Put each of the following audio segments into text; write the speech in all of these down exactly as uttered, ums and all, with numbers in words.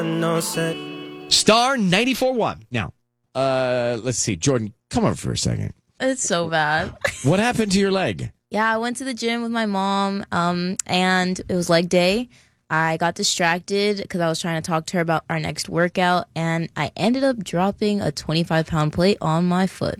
Star ninety-four point one. Now, uh, let's see. Jordan, come over for a second. It's so bad. What happened to your leg? Yeah, I went to the gym with my mom, um, and it was leg day. I got distracted because I was trying to talk to her about our next workout, and I ended up dropping a twenty-five pound plate on my foot.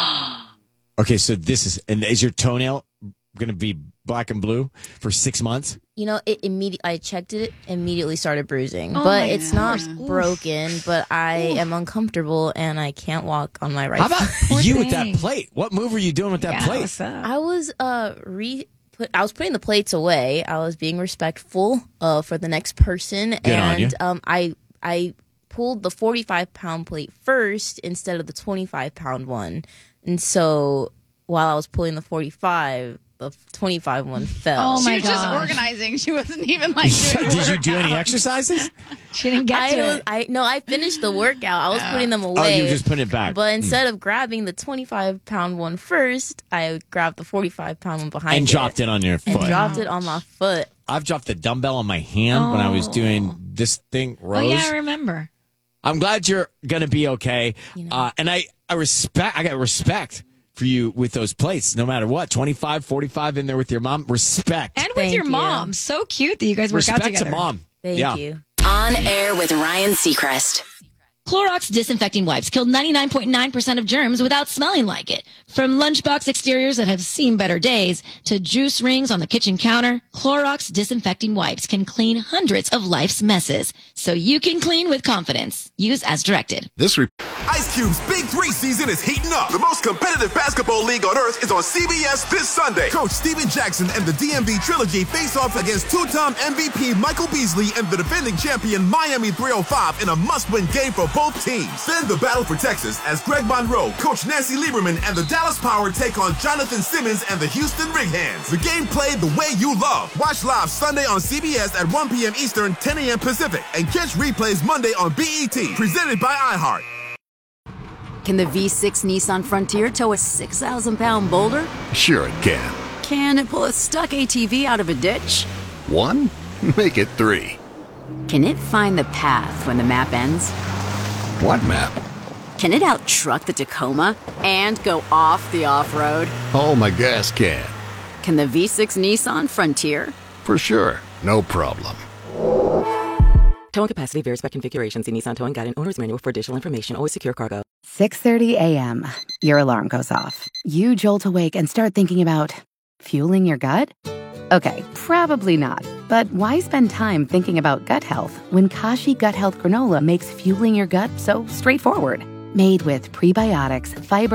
Okay, so this is, and is your toenail going to be black and blue for six months? You know, it immediately. I checked it, immediately started bruising, Oh but my it's gosh. not Oof. broken. But I Oof. am uncomfortable, and I can't walk on my right. How about foot. you with that thing. plate? What move were you doing with that Yeah, plate? what's up? I was uh re. Put, I was putting the plates away. I was being respectful uh, for the next person, Good on and you. um, I I pulled the forty-five pound plate first instead of the twenty-five pound one, and so while I was pulling the forty-five, the twenty-five one fell. Oh She my was just gosh. organizing. She wasn't even like doing Did you do workout. any exercises? She didn't get I to was, it. I no, I finished the workout. I was putting them Oh, away. you were just putting it back. But instead of grabbing the twenty-five pound one first, I grabbed the forty-five pound one behind and it. dropped it on your And foot. dropped it on my foot. I've dropped the dumbbell on my hand when I was Oh. doing this thing, Oh, Rose. yeah, I remember. I'm glad you're going to be okay. You know. Uh, and I, I respect, I got respect for you with those plates, no matter what. twenty-five, forty-five in there with your mom. Respect. And with Thank your you. mom. So cute that you guys work respect out together. to mom. Thank yeah. you. On Air with Ryan Seacrest. Clorox disinfecting wipes kill ninety-nine point nine percent of germs without smelling like it. From lunchbox exteriors that have seen better days to juice rings on the kitchen counter, Clorox disinfecting wipes can clean hundreds of life's messes. So you can clean with confidence. Use as directed. This re- Ice Cube's Big Three season is heating up. The most competitive basketball league on earth is on C B S this Sunday. Coach Steven Jackson and the D M V Trilogy face off against two-time M V P Michael Beasley and the defending champion Miami three oh five in a must-win game for both teams. Then the battle for Texas as Greg Monroe, Coach Nancy Lieberman, and the Dallas Power take on Jonathan Simmons and the Houston Rig Hands. The game played the way you love. Watch live Sunday on C B S at one p.m. Eastern, ten a.m. Pacific, and catch replays Monday on B E T. Presented by iHeart. Can the V six Nissan Frontier tow a six thousand pound boulder? Sure it can. Can it pull a stuck A T V out of a ditch? One? Make it three. Can it find the path when the map ends? What map? Can it out-truck the Tacoma and go off the off-road? Oh, my gas can. Can the V six Nissan Frontier? For sure. No problem. Towing capacity varies by configuration. See Nissan Towing Guide and Owner's Manual for additional information. Always secure cargo. six thirty a.m. Your alarm goes off. You jolt awake and start thinking about fueling your gut? Okay, probably not. But why spend time thinking about gut health when Kashi Gut Health Granola makes fueling your gut so straightforward? Made with prebiotics, fiber,